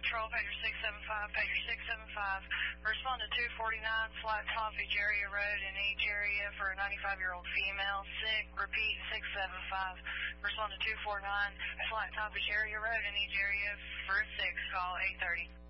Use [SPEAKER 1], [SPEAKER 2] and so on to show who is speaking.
[SPEAKER 1] Patrol, pager 675, pager 675. Respond to 249 Flat Toffee Area Road in H area for a 95-year-old female, sick. Repeat, 675. Respond to 249 Flat Toffee Area Road in H area for a sick. Call 830.